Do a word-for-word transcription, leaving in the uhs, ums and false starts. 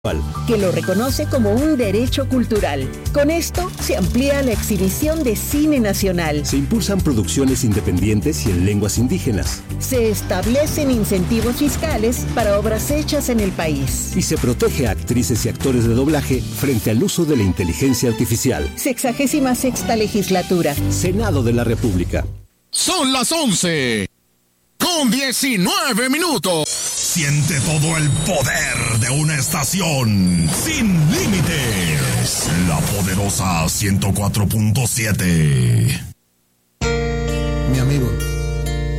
que lo reconoce como un derecho cultural. Con esto se amplía la exhibición de cine nacional. Se impulsan producciones independientes y en lenguas indígenas. Se establecen incentivos fiscales para obras hechas en el país. Y se protege a actrices y actores de doblaje frente al uso de la inteligencia artificial. Sexagésima sexta legislatura. Senado de la República. Son las once con diecinueve minutos. Siente todo el poder de una estación sin límites. La poderosa ciento cuatro punto siete. Mi amigo,